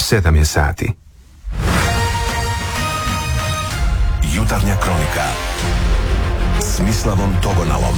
7 je sati. Jutarnja kronika s Mislavom Togonalom.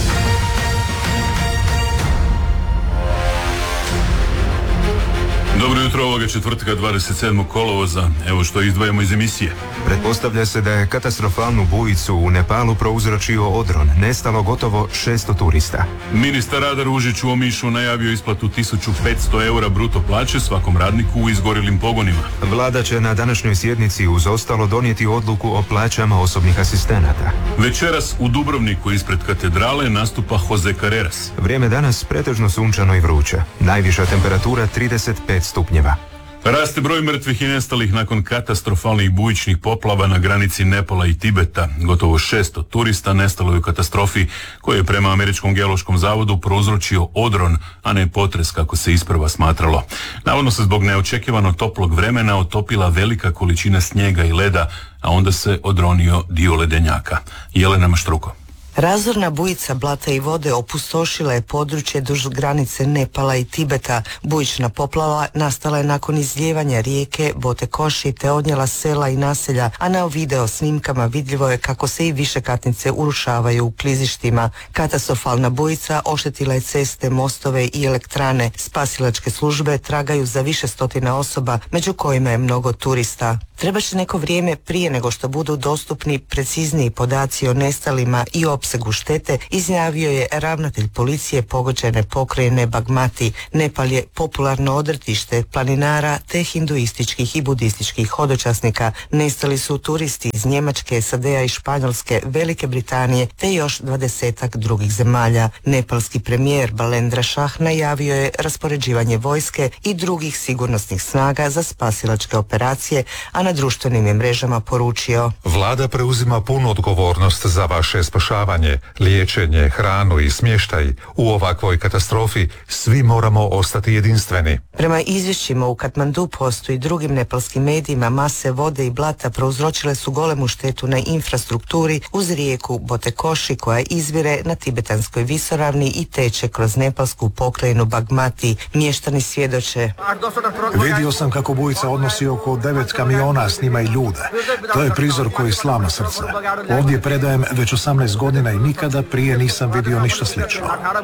Dobro jutro ovoga četvrtka 27. kolovoza. Evo što izdvajamo iz emisije. Pretpostavlja se da je katastrofalnu bujicu u Nepalu prouzročio odron. Nestalo gotovo 600 turista. Ministar Rada Ružić u Omišu najavio isplatu 1500 eura bruto plaće svakom radniku u izgorelim pogonima. Vlada će na današnjoj sjednici uz ostalo donijeti odluku o plaćama osobnih asistenata. Večeras u Dubrovniku ispred katedrale nastupa Jose Carreras. Vrijeme danas pretežno sunčano i vruće. Najviša temperatura 35 stupnjeva. Raste broj mrtvih i nestalih nakon katastrofalnih bujičnih poplava na granici Nepala i Tibeta. Gotovo 600 turista nestalo je u katastrofi koju je prema Američkom geološkom zavodu prouzročio odron, a ne potres kako se isprva smatralo. Navodno se zbog neočekivano toplog vremena otopila velika količina snijega i leda, a onda se odronio dio ledenjaka. Jelena Maštruko. Razorna bujica blata i vode opustošila je područje duž granice Nepala i Tibeta. Bujična poplava nastala je nakon izlijevanja rijeke Botekoši te odnijela sela i naselja, a na video snimkama vidljivo je kako se i višekatnice urušavaju u klizištima. Katastrofalna bujica oštetila je ceste, mostove i elektrane. Spasilačke službe tragaju za više stotina osoba, među kojima je mnogo turista. Treba će neko vrijeme prije nego što budu dostupni precizniji podaci o nestalima i opsegu štete, izjavio je ravnatelj policije pogođene pokrajine Bagmati. Nepal je popularno odretište planinara te hinduističkih i budističkih hodočasnika. Nestali su turisti iz Njemačke, SAD-a i Španjolske, Velike Britanije te još 20-ak drugih zemalja. Nepalski premijer Balendra Shah najavio je raspoređivanje vojske i drugih sigurnosnih snaga za spasilačke operacije, a na društvenim je mrežama poručio: Vlada preuzima punu odgovornost za vaše spašavanje, liječenje, hranu i smještaj. U ovakvoj katastrofi svi moramo ostati jedinstveni. Prema izvješćima u Katmandu-Postu i drugim nepalskim medijima, mase vode i blata prouzročile su golemu štetu na infrastrukturi uz rijeku Botekoši koja izvire na tibetanskoj visoravni i teče kroz nepalsku pokrajinu Bagmati. Mještani svjedoče: Vidio sam kako bujica odnosi oko 9 kamiona, snima i ljude. To je prizor koji slama srce. Ovdje predajem već 18 godina i nikada prije nisam vidio ništa slično.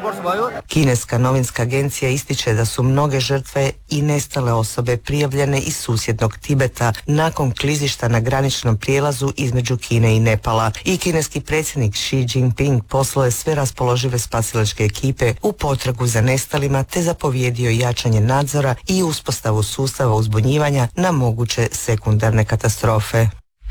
Kineska novinska agencija ističe da su mnoge žrtve i nestale osobe prijavljene iz susjednog Tibeta nakon klizišta na graničnom prijelazu između Kine i Nepala. I kineski predsjednik Xi Jinping poslao je sve raspoložive spasilačke ekipe u potragu za nestalima te zapovjedio jačanje nadzora i uspostavu sustava uzbunjivanja na moguće sekundarne katastrofe.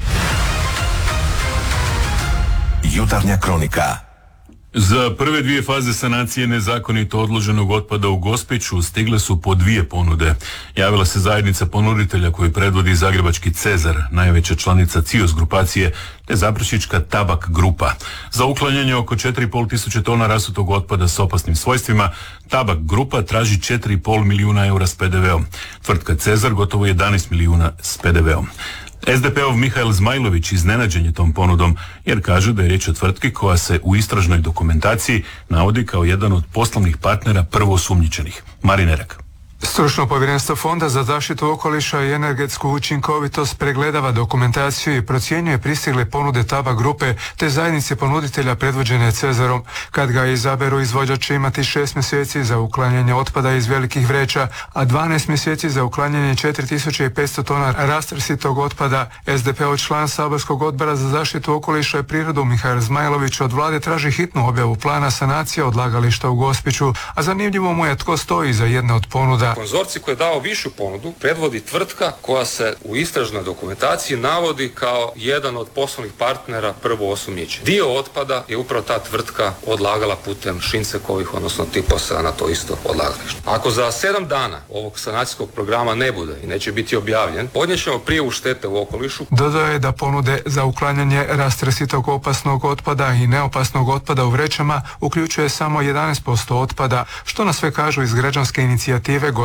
Jutarnja kronika. Za prve dvije faze sanacije nezakonito odloženog otpada u Gospiću stigle su po 2 ponude. Javila se zajednica ponuditelja koju predvodi zagrebački Cezar, najveća članica CIOS grupacije, te zaprešička Tabak grupa. Za uklanjanje oko 4.500 tona rasutog otpada s opasnim svojstvima, Tabak grupa traži 4,5 milijuna eura s PDV-om. Tvrtka Cezar gotovo 11 milijuna s PDV-om. SDP-ov Mihael Zmajlović iznenađen je tom ponudom jer kaže da je riječ o tvrtki koja se u istražnoj dokumentaciji navodi kao jedan od poslovnih partnera prvoosumnjičenih. Marin Erak. Stručno povjerenstvo Fonda za zaštitu okoliša i energetsku učinkovitost pregledava dokumentaciju i procjenjuje pristigle ponude Tabak grupe te zajednice ponuditelja predvođene Cezarom. Kad ga izaberu, izvođač će imati 6 mjeseci za uklanjanje otpada iz velikih vreća, a 12 mjeseci za uklanjanje 4500 tona rastrsitog otpada. SDP-ov član saborskog odbora za zaštitu okoliša i prirodu Mihael Zmajlović od vlade traži hitnu objavu plana sanacije odlagališta u Gospiću, a zanimljivo mu je tko stoji iza jedne od ponuda. Konzorcij koji je dao višu ponudu predvodi tvrtka koja se u istražnoj dokumentaciji navodi kao jedan od poslovnih partnera prvoosumnjičenih. Dio otpada je upravo ta tvrtka odlagala putem Šincekovih, odnosno Tiposa na to isto odlagalište. Ako za 7 dana ovog sanacijskog programa ne bude i neće biti objavljen, podnijet ćemo prijavu štete u okolišu. Dodao je da ponude za uklanjanje rastresitog opasnog otpada i neopasnog otpada u vrećama uključuje samo 11% otpada, što na sve kažu iz građanske inicijative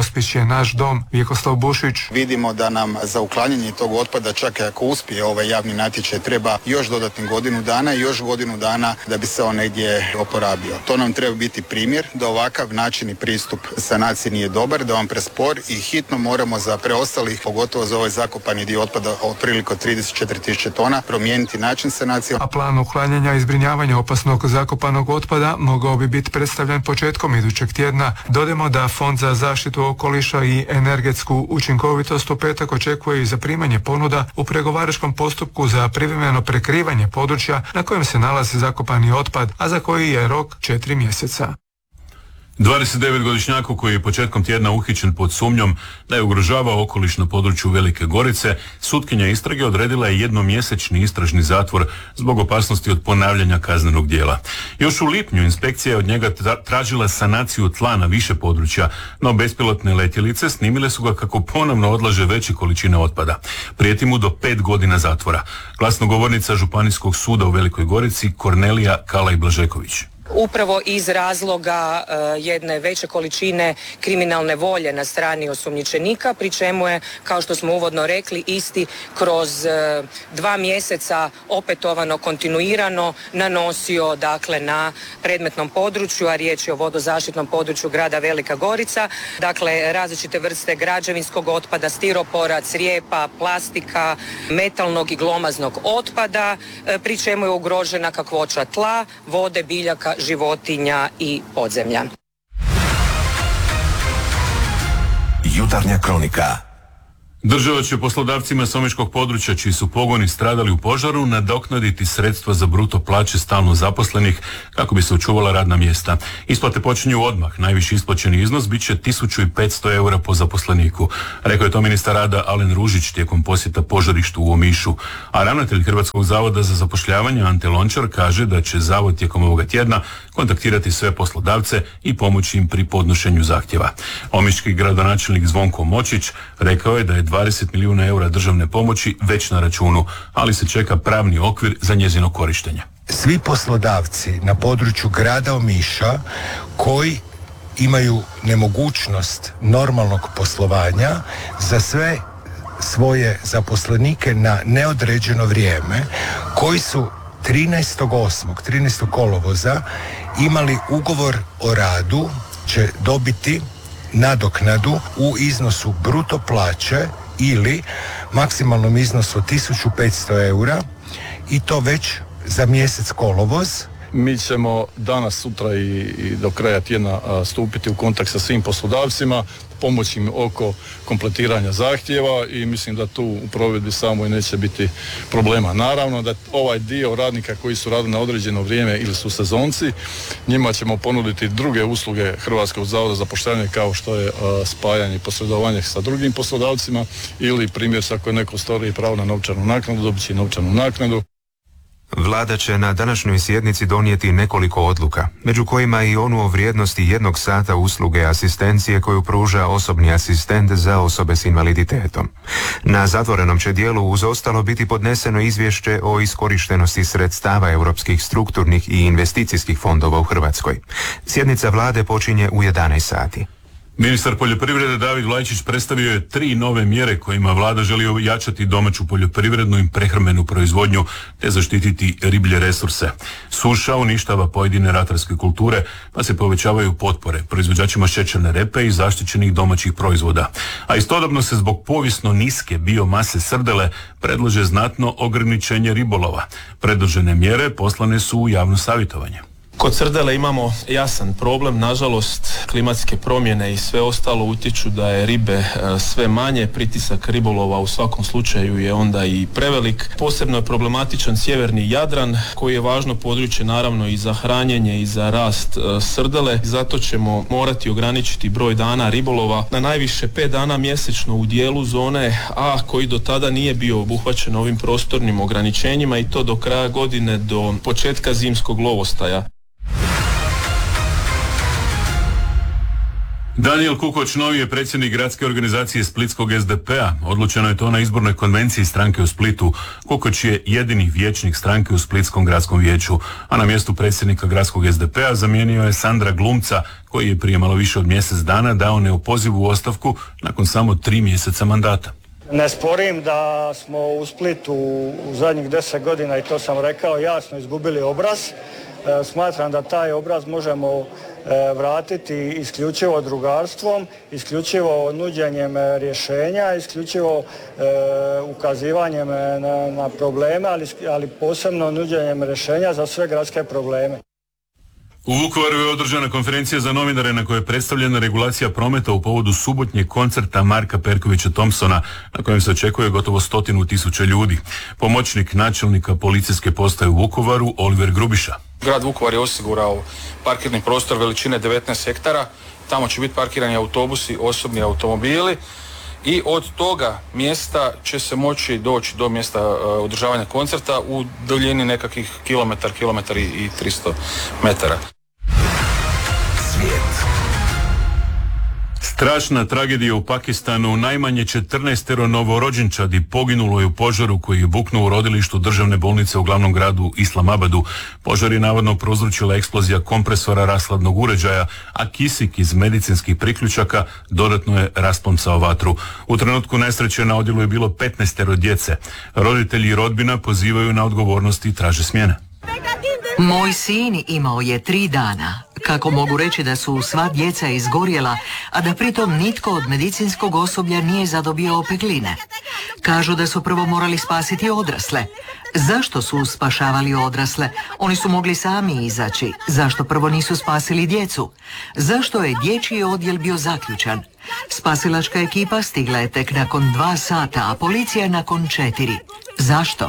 Gospić je naš dom. Vjekoslav Bušić. Vidimo da nam za uklanjanje tog otpada, čak i ako uspije ovaj javni natječaj, treba još dodatnih godinu dana i još godinu dana da bi se on negdje oporabio. To nam treba biti primjer da ovakav način i pristup sanaciji nije dobar, da on prespor i hitno moramo za preostalih, pogotovo za ovaj zakopani dio otpada otprilike 34.000 tona, promijeniti način sanacije. A plan uklanjanja i zbrinjavanja opasnog zakopanog otpada mogao bi biti predstavljen početkom idućeg tjedna. Dodajmo da Fond za zaštitu okoliša i energetsku učinkovitost u petak očekuje i zaprimanje ponuda u pregovaračkom postupku za privremeno prekrivanje područja na kojem se nalazi zakopani otpad, a za koji je rok 4 mjeseca. 29-godišnjaku koji je početkom tjedna uhićen pod sumnjom da je ugrožavao okoliš na području Velike Gorice, sutkinja istrage odredila je jednomjesečni istražni zatvor zbog opasnosti od ponavljanja kaznenog djela. Još u lipnju inspekcija je od njega tražila sanaciju tla na više područja, no bespilotne letjelice snimile su ga kako ponovno odlaže veće količine otpada. Prijeti mu do 5 godina zatvora. Glasnogovornica Županijskog suda u Velikoj Gorici Kornelija Kalaj-Blažeković. Upravo iz razloga jedne veće količine kriminalne volje na strani osumnjičenika, pri čemu je, kao što smo uvodno rekli, isti kroz 2 mjeseca opetovano, kontinuirano nanosio dakle na predmetnom području, a riječ je o vodozaštitnom području grada Velika Gorica, dakle različite vrste građevinskog otpada, stiropora, crijepa, plastika, metalnog i glomaznog otpada, pri čemu je ugrožena kakvoća tla, vode, biljaka, životinja i podzemlja. Jutarnja kronika. Država će poslodavcima s omiškog područja čiji su pogoni stradali u požaru nadoknaditi sredstva za bruto plaće stalno zaposlenih kako bi se očuvala radna mjesta. Isplate počinju odmah. Najviši isplaćeni iznos bit će 1500 eura po zaposleniku. Rekao je to ministar rada Alen Ružić tijekom posjeta požarištu u Omišu. A ravnatelj Hrvatskog zavoda za zapošljavanje Ante Lončar kaže da će zavod tijekom ovoga tjedna kontaktirati sve poslodavce i pomoći im pri podnošenju zahtjeva. Omiški gradonačelnik Zvonko Močić rekao je da je 20 milijuna eura državne pomoći već na računu, ali se čeka pravni okvir za njezino korištenje. Svi poslodavci na području grada Omiša koji imaju nemogućnost normalnog poslovanja za sve svoje zaposlenike na neodređeno vrijeme, koji su 13. kolovoza imali ugovor o radu, će dobiti nadoknadu u iznosu bruto plaće ili maksimalnom iznosu 1500 eura i to već za mjesec kolovoz. Mi ćemo danas, sutra i do kraja tjedna stupiti u kontakt sa svim poslodavcima, pomoći im oko kompletiranja zahtjeva i mislim da tu u provedbi samoj neće biti problema. Naravno da ovaj dio radnika koji su radili na određeno vrijeme ili su sezonci, njima ćemo ponuditi druge usluge Hrvatskog zavoda za zapošljavanje kao što je spajanje i posredovanje sa drugim poslodavcima ili primjer ako je neko ostvaruje pravo na novčanu naknadu, dobit će novčanu naknadu. Vlada će na današnjoj sjednici donijeti nekoliko odluka, među kojima i onu o vrijednosti 1 sata usluge asistencije koju pruža osobni asistent za osobe s invaliditetom. Na zatvorenom će dijelu uz ostalo biti podneseno izvješće o iskorištenosti sredstava europskih strukturnih i investicijskih fondova u Hrvatskoj. Sjednica vlade počinje u 11 sati. Ministar poljoprivrede David Vlajčić predstavio je 3 nove mjere kojima vlada želi ojačati domaću poljoprivrednu i prehrambenu proizvodnju te zaštititi riblje resurse. Suša uništava pojedine ratarske kulture pa se povećavaju potpore proizvođačima šećerne repe i zaštićenih domaćih proizvoda. A istodobno se zbog povijesno niske biomase srdele predlaže znatno ograničenje ribolova. Predložene mjere poslane su u javno savjetovanje. Kod srdele imamo jasan problem, nažalost klimatske promjene i sve ostalo utječu da je ribe sve manje, pritisak ribolova u svakom slučaju je onda i prevelik. Posebno je problematičan sjeverni Jadran koji je važno područje naravno i za hranjenje i za rast srdele, zato ćemo morati ograničiti broj dana ribolova na najviše 5 dana mjesečno u dijelu zone A koji do tada nije bio obuhvaćen ovim prostornim ograničenjima i to do kraja godine, do početka zimskog lovostaja. Danijel Kukoč novi je predsjednik gradske organizacije Splitskog SDP-a. Odlučeno je to na izbornoj konvenciji stranke u Splitu. Kukoč je jedini vijećnik stranke u Splitskom gradskom vijeću, a na mjestu predsjednika gradskog SDP-a zamijenio je Sandra Glumca, koji je prije malo više od mjesec dana dao neopozivu ostavku nakon samo 3 mjeseca mandata. Ne sporim da smo u Splitu u zadnjih 10 godina, i to sam rekao jasno, izgubili obraz. Smatram da taj obraz možemo vratiti isključivo drugarstvom, isključivo nuđenjem rješenja, isključivo ukazivanjem na probleme, ali posebno nuđenjem rješenja za sve gradske probleme. U Vukovaru je održana konferencija za novinare na kojoj je predstavljena regulacija prometa u povodu subotnjeg koncerta Marka Perkovića Thompsona, na kojem se očekuje gotovo 100.000 ljudi. Pomoćnik načelnika policijske postaje u Vukovaru, Oliver Grubiša. Grad Vukovar je osigurao parkirni prostor veličine 19 hektara. Tamo će biti parkirani autobusi, osobni automobili. I od toga mjesta će se moći doći do mjesta održavanja koncerta u duljini nekakvih kilometar i 300 metara. Strašna tragedija u Pakistanu. Najmanje 14 novorođenčadi poginulo je u požaru koji je buknuo u rodilištu državne bolnice u glavnom gradu Islamabadu. Požar je navodno prouzročila eksplozija kompresora rashladnog uređaja, a kisik iz medicinskih priključaka dodatno je raspomcao vatru. U trenutku nesreće na odjelu je bilo 15 djece. Roditelji i rodbina pozivaju na odgovornost i traže smjene. Moj sin imao je 3 dana. Kako mogu reći da su sva djeca izgorjela, a da pritom nitko od medicinskog osoblja nije zadobio opekline? Kažu da su prvo morali spasiti odrasle. Zašto su spašavali odrasle? Oni su mogli sami izaći. Zašto prvo nisu spasili djecu? Zašto je dječji odjel bio zaključan? Spasilačka ekipa stigla je tek nakon 2 sata, a policija nakon 4. Zašto?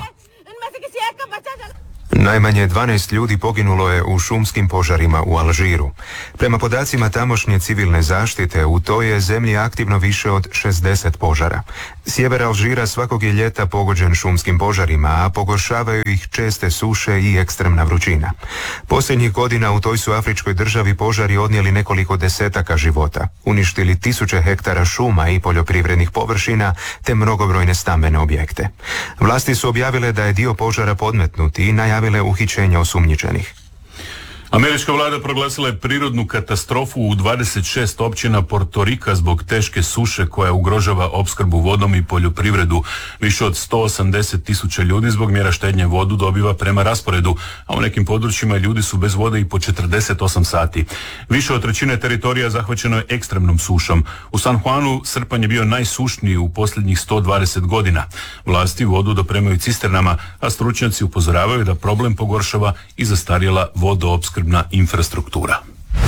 Najmanje 12 ljudi poginulo je u šumskim požarima u Alžiru. Prema podacima tamošnje civilne zaštite, u toj je zemlji aktivno više od 60 požara. Sjever Alžira svakog je ljeta pogođen šumskim požarima, a pogoršavaju ih česte suše i ekstremna vrućina. Posljednjih godina u toj su afričkoj državi požari odnijeli nekoliko desetaka života, uništili 1000 hektara šuma i poljoprivrednih površina te mnogobrojne stambene objekte. Vlasti su objavile da je dio požara podmetnut i najavile uhićenja osumnjičenih. Američka vlada proglasila je prirodnu katastrofu u 26 općina Porto Rika zbog teške suše koja ugrožava opskrbu vodom i poljoprivredu. Više od 180.000 ljudi zbog mjera štednje vodu dobiva prema rasporedu, a u nekim područjima ljudi su bez vode i po 48 sati. Više od trećine teritorija zahvaćeno je ekstremnom sušom. U San Juanu srpanj je bio najsušniji u posljednjih 120 godina. Vlasti vodu dopremaju cisternama, a stručnjaci upozoravaju da problem pogoršava i zastarjela vodoopskrbna infrastruktura.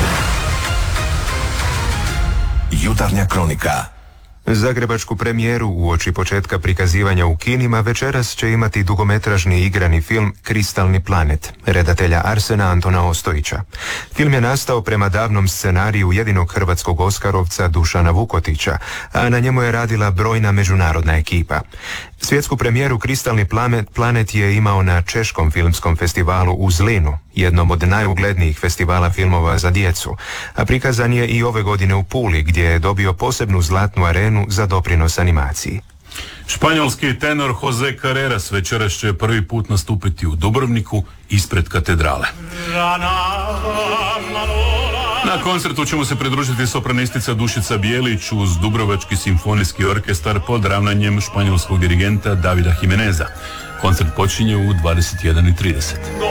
Jutarnja kronika. Zagrebačku premijeru uoči početka prikazivanja u kinima večeras će imati dugometražni igrani film Kristalni planet, redatelja Arsena Antona Ostojića. Film je nastao prema davnom scenariju jedinog hrvatskog oskarovca Dušana Vukotića, a na njemu je radila brojna međunarodna ekipa. Svjetsku premijeru Kristalni planet je imao na Češkom filmskom festivalu u Zlinu, jednom od najuglednijih festivala filmova za djecu, a prikazan je i ove godine u Puli, gdje je dobio posebnu zlatnu arenu za doprinos animaciji. Španjolski tenor Jose Carreras večeras će prvi put nastupiti u Dubrovniku ispred katedrale. Na koncertu ćemo se pridružiti sopranistica Dušica Bijelić uz Dubrovački simfonijski orkestar pod ravnanjem španjolskog dirigenta Davida Jimeneza. Koncert počinje u 21:30.